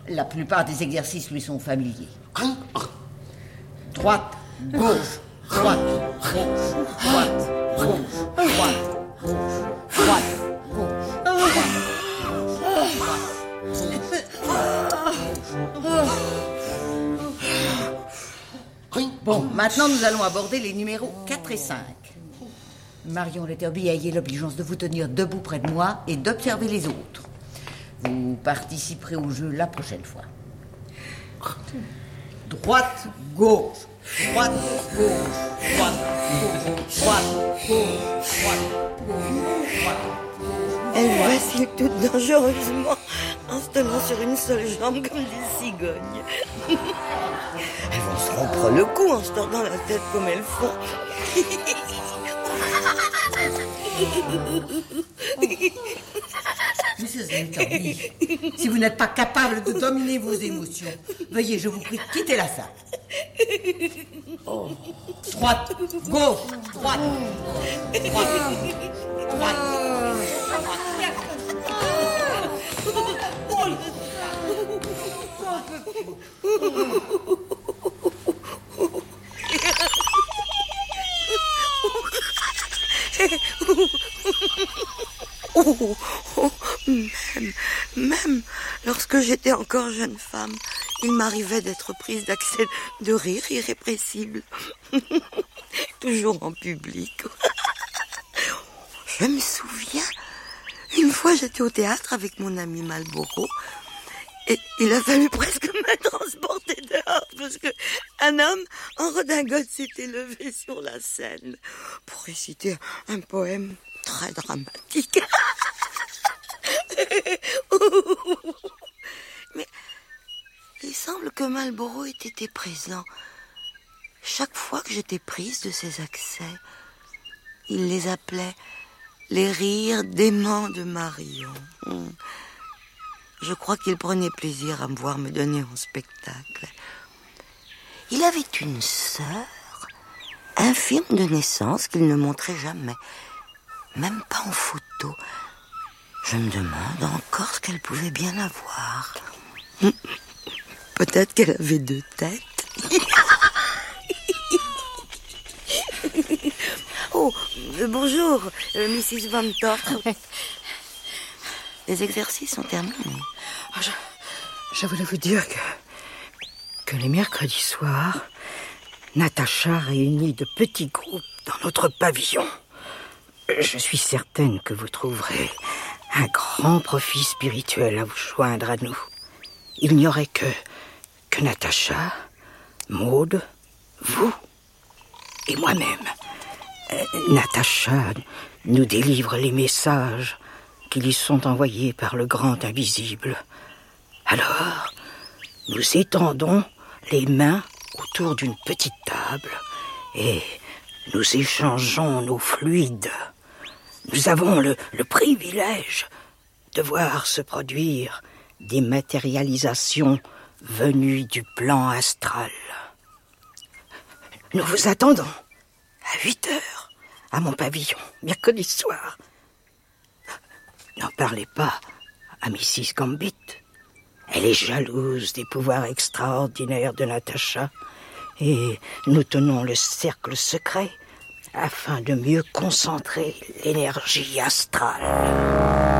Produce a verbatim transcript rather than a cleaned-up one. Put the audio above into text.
La plupart des exercices lui sont familiers. Droite, gauche, droite, gauche, droite, gauche, droite, gauche, droite, gauche, droite. Bon, maintenant nous allons aborder les numéros quatre et cinq. Marion Letterby, ayez l'obligeance de vous tenir debout près de moi et d'observer les autres. Vous participerez au jeu la prochaine fois. Droite, gauche, droite, gauche, droite, gauche, droite, gauche, droite, gauche, droite. Elles vacillent toutes dangereusement en se tenant sur une seule jambe comme des cigognes. Elles vont se rompre le cou en se tordant la tête comme elles font. Missus Letterby, si vous n'êtes pas capable de dominer vos émotions, veuillez, je vous prie, quitter la salle. Oh. Droite, gauche, droite, droite, droite, Oh, oh, même, même lorsque j'étais encore jeune femme, il m'arrivait d'être prise d'accès de rire irrépressible. Toujours en public. Je me souviens, une fois j'étais au théâtre avec mon ami Marlborough et il a fallu presque me transporter dehors parce que un homme en redingote s'était levé sur la scène pour réciter un poème très dramatique. Mais il semble que Marlborough ait été présent. Chaque fois que j'étais prise de ces accès, il les appelait les rires déments de Marion. Je crois qu'il prenait plaisir à me voir me donner en spectacle. Il avait une sœur, infirme de naissance, qu'il ne montrait jamais, même pas en photo. Je me demande encore ce qu'elle pouvait bien avoir. Peut-être qu'elle avait deux têtes. Oh, euh, bonjour, euh, Missus Van Tort. Les exercices sont terminés. Oh, je, je voulais vous dire que, que les mercredis soirs, Natacha réunit de petits groupes dans notre pavillon. Je suis certaine que vous trouverez un grand profit spirituel à vous joindre à nous. Il n'y aurait que, que Natacha, Maude, vous et moi-même. Euh, Natacha nous délivre les messages qui lui sont envoyés par le grand invisible. Alors, nous étendons les mains autour d'une petite table et nous échangeons nos fluides. Nous avons le, le privilège de voir se produire des matérialisations venues du plan astral. Nous vous attendons à huit heures à mon pavillon, mercredi soir. N'en parlez pas à Missus Gambit. Elle est jalouse des pouvoirs extraordinaires de Natacha et nous tenons le cercle secret afin de mieux concentrer l'énergie astrale.